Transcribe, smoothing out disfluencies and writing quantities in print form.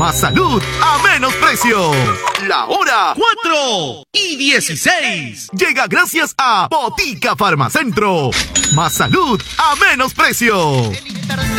Más salud a menos precio. La hora 4:16. Llega gracias a Botica Farmacentro. Más salud a menos precio.